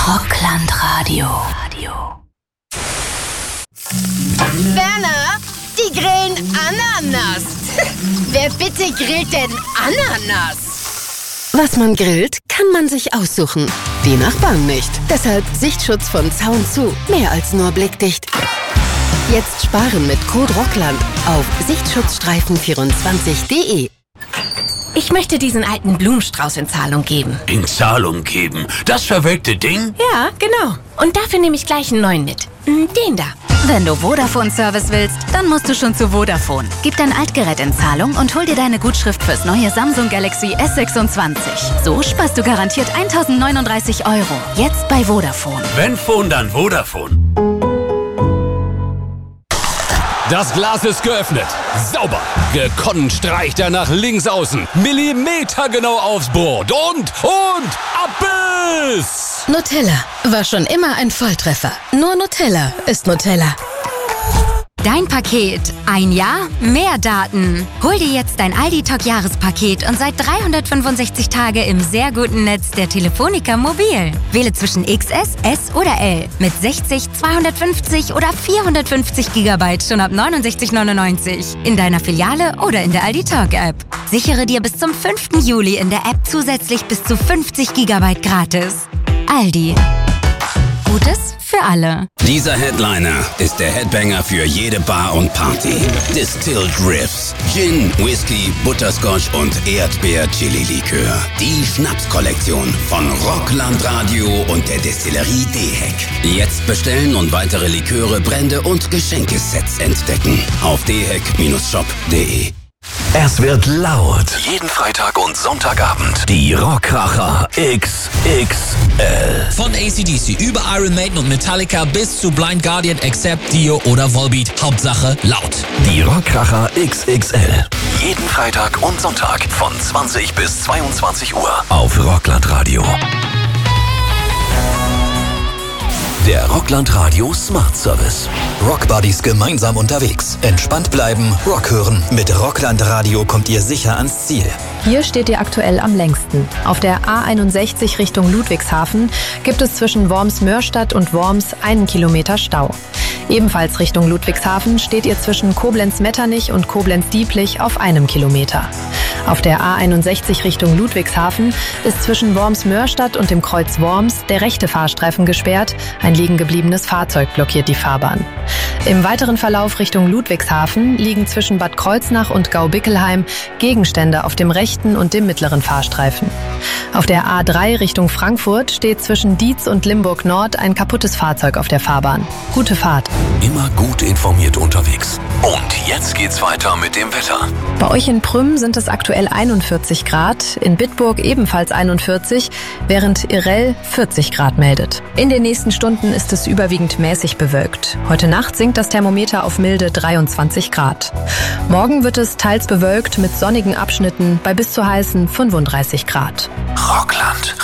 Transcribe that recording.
Rockland-Radio. Werner, die grillen Ananas. Wer bitte grillt denn Ananas? Was man grillt, kann man sich aussuchen. Die Nachbarn nicht. Deshalb Sichtschutz von Zaun zu. Mehr als nur blickdicht. Jetzt sparen mit Code Rockland auf Sichtschutzstreifen24.de. Ich möchte diesen alten Blumenstrauß in Zahlung geben. In Zahlung geben? Das verwelkte Ding? Ja, genau. Und dafür nehme ich gleich einen neuen mit. Den da. Wenn du Vodafone-Service willst, dann musst du schon zu Vodafone. Gib dein Altgerät in Zahlung und hol dir deine Gutschrift fürs neue Samsung Galaxy S26. So sparst du garantiert 1.039 €. Jetzt bei Vodafone. Wenn Phone, dann Vodafone. Das Glas ist geöffnet. Sauber. Gekonnt streicht er nach links außen. Millimetergenau aufs Brot. Und Abbiss! Nutella war schon immer ein Volltreffer. Nur Nutella ist Nutella. Dein Paket. Ein Jahr, mehr Daten. Hol dir jetzt dein Aldi-Talk-Jahrespaket und sei 365 Tage im sehr guten Netz der Telefonica Mobil. Wähle zwischen XS, S oder L. Mit 60, 250 oder 450 GB schon ab 69,99. In deiner Filiale oder in der Aldi-Talk-App. Sichere dir bis zum 5. Juli in der App zusätzlich bis zu 50 GB gratis. Aldi. Gutes für alle. Dieser Headliner ist der Headbanger für jede Bar und Party. Distilled Riffs, Gin, Whisky, Butterscotch und Erdbeer-Chili-Likör. Die Schnapskollektion von Rockland Radio und der Destillerie Dehek. Jetzt bestellen und weitere Liköre, Brände und Geschenkesets entdecken. Auf dehek-shop.de. Es wird laut. Jeden Freitag und Sonntagabend. Die Rockkracher XXL. Von AC/DC über Iron Maiden und Metallica bis zu Blind Guardian, Accept, Dio oder Volbeat. Hauptsache laut. Die Rockkracher XXL. Jeden Freitag und Sonntag von 20 bis 22 Uhr. Auf Rockland Radio. Der Rockland Radio Smart Service. Rockbuddies gemeinsam unterwegs. Entspannt bleiben, Rock hören. Mit Rockland Radio kommt ihr sicher ans Ziel. Hier steht ihr aktuell am längsten. Auf der A61 Richtung Ludwigshafen gibt es zwischen Worms-Mörstadt und Worms 1 Kilometer Stau. Ebenfalls Richtung Ludwigshafen steht ihr zwischen Koblenz-Metternich und Koblenz-Dieblich auf 1 Kilometer. Auf der A61 Richtung Ludwigshafen ist zwischen Worms-Mörstadt und dem Kreuz Worms der rechte Fahrstreifen gesperrt. Ein liegen gebliebenes Fahrzeug blockiert die Fahrbahn. Im weiteren Verlauf Richtung Ludwigshafen liegen zwischen Bad Kreuznach und Gaubickelheim Gegenstände auf dem rechten und dem mittleren Fahrstreifen. Auf der A3 Richtung Frankfurt steht zwischen Dietz und Limburg Nord ein kaputtes Fahrzeug auf der Fahrbahn. Gute Fahrt. Immer gut informiert unterwegs. Und jetzt geht's weiter mit dem Wetter. Bei euch in Prüm sind es aktuell 41 Grad, in Bitburg ebenfalls 41, während Irell 40 Grad meldet. In den nächsten Stunden ist es überwiegend mäßig bewölkt. Heute Nacht sinkt das Thermometer auf milde 23 Grad. Morgen wird es teils bewölkt mit sonnigen Abschnitten bei bis zu heißen 35 Grad. Rockland